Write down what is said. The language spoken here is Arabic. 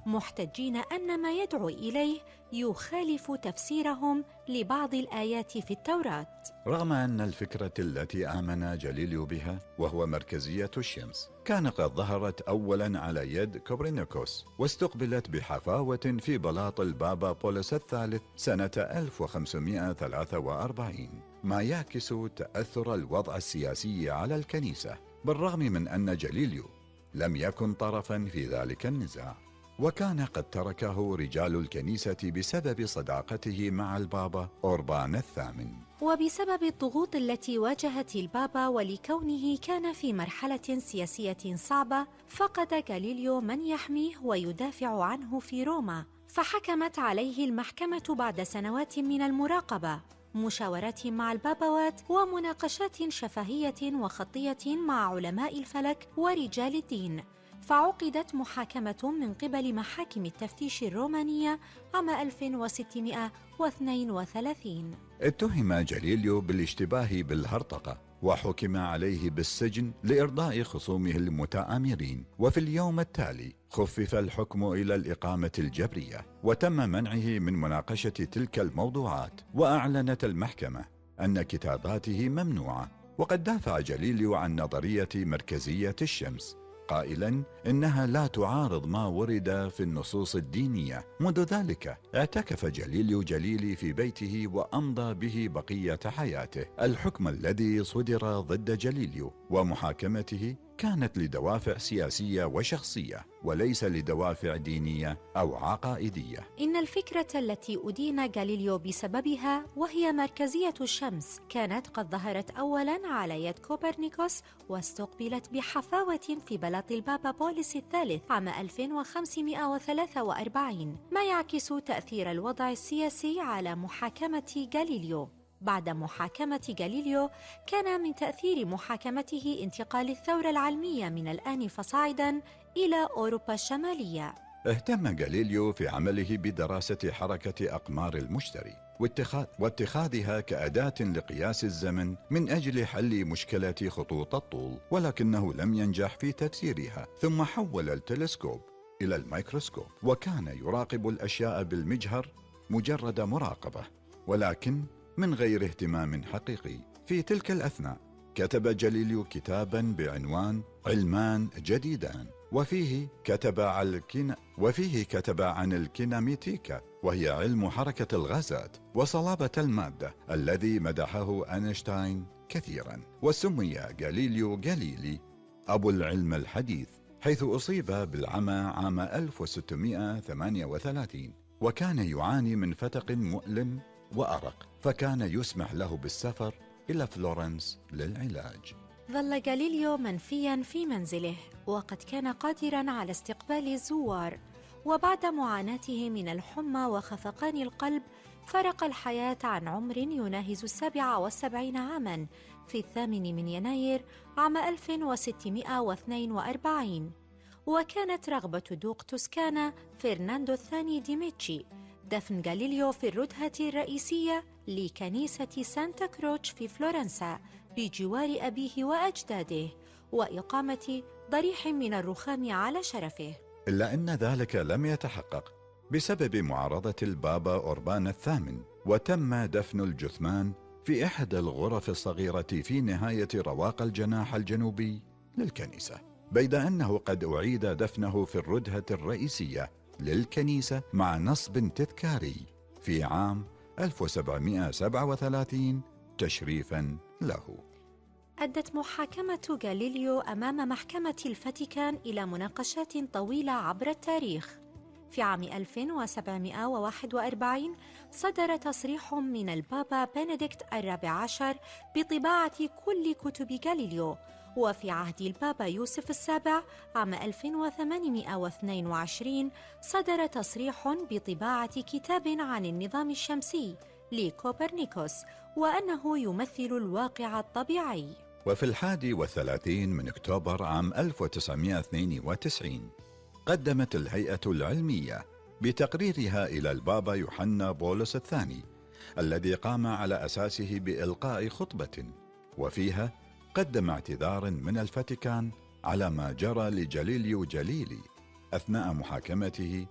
محتجين أن ما يدعو إليه يخالف تفسيرهم لبعض الآيات في التوراة. رغم أن الفكرة التي آمن جاليليو بها وهو مركزية الشمس كان قد ظهرت أولا على يد كوبرنيكوس، واستقبلت بحفاوة في بلاط البابا بولس الثالث سنة 1543، ما يعكس تأثر الوضع السياسي على الكنيسة، بالرغم من أن جاليليو لم يكن طرفا في ذلك النزاع، وكان قد تركه رجال الكنيسة بسبب صداقته مع البابا أوربان الثامن. وبسبب الضغوط التي واجهت البابا ولكونه كان في مرحلة سياسية صعبة، فقد غاليليو من يحميه ويدافع عنه في روما، فحكمت عليه المحكمة بعد سنوات من المراقبة، مشاورات مع البابوات ومناقشات شفهية وخطية مع علماء الفلك ورجال الدين، فعقدت محاكمة من قبل محاكم التفتيش الرومانية عام 1632. اتهم جاليليو بالاشتباه بالهرطقة، وحكم عليه بالسجن لإرضاء خصومه المتآمرين، وفي اليوم التالي خفف الحكم إلى الإقامة الجبرية، وتم منعه من مناقشة تلك الموضوعات، وأعلنت المحكمة أن كتاباته ممنوعة. وقد دافع جاليليو عن نظرية مركزية الشمس قائلا إنها لا تعارض ما ورد في النصوص الدينية. منذ ذلك اعتكف جاليليو جليلي في بيته وأمضى به بقية حياته. الحكم الذي صدر ضد جاليليو ومحاكمته كانت لدوافع سياسية وشخصية، وليس لدوافع دينية أو عقائدية. إن الفكرة التي أدين غاليليو بسببها وهي مركزية الشمس كانت قد ظهرت أولاً على يد كوبرنيكوس، واستقبلت بحفاوة في بلاط البابا بولس الثالث عام 1543، ما يعكس تأثير الوضع السياسي على محاكمة غاليليو. بعد محاكمة غاليليو كان من تأثير محاكمته انتقال الثورة العلمية من الآن فصاعدا إلى أوروبا الشمالية. اهتم غاليليو في عمله بدراسة حركة أقمار المشتري واتخاذها كأداة لقياس الزمن من أجل حل مشكلة خطوط الطول، ولكنه لم ينجح في تفسيرها. ثم حول التلسكوب إلى الميكروسكوب، وكان يراقب الأشياء بالمجهر مجرد مراقبة، ولكن من غير اهتمام حقيقي. في تلك الأثناء كتب جاليليو كتابا بعنوان علمان جديدان، وفيه كتب عن الكيناميتيكا، وهي علم حركة الغازات وصلابة المادة، الذي مدحه أينشتاين كثيرا. وسمي غاليليو غاليلي أبو العلم الحديث، حيث أصيب بالعمى عام 1638، وكان يعاني من فتق مؤلم وأرق، فكان يسمح له بالسفر إلى فلورنس للعلاج. ظل غاليليو منفيا في منزله، وقد كان قادرا على استقبال الزوار، وبعد معاناته من الحمى وخفقان القلب فرق الحياة عن عمر يناهز 77 عاما في 8 من يناير عام 1642. وكانت رغبة دوق توسكانا فرناندو الثاني دي ميتشي دفن غاليليو في الردهة الرئيسية لكنيسة سانتا كروتش في فلورنسا بجوار أبيه وأجداده، وإقامة ضريح من الرخام على شرفه. إلا أن ذلك لم يتحقق بسبب معارضة البابا أوربان الثامن، وتم دفن الجثمان في إحدى الغرف الصغيرة في نهاية رواق الجناح الجنوبي للكنيسة، بيد أنه قد أعيد دفنه في الردهة الرئيسية للكنيسة مع نصب تذكاري في عام 1737 تشريفا له. أدت محاكمة غاليليو أمام محكمة الفاتيكان إلى مناقشات طويلة عبر التاريخ. في عام 1741 صدر تصريح من البابا بنديكت الرابع عشر بطباعة كل كتب غاليليو، وفي عهد البابا يوسف السابع عام 1822 صدر تصريح بطباعة كتاب عن النظام الشمسي لكوبرنيكوس، وأنه يمثل الواقع الطبيعي. وفي 31 من أكتوبر عام 1992 قدمت الهيئة العلمية بتقريرها إلى البابا يوحنا بولس الثاني، الذي قام على أساسه بإلقاء خطبة، وفيها قدم اعتذارا من الفاتيكان على ما جرى لجاليليو جليلي أثناء محاكمته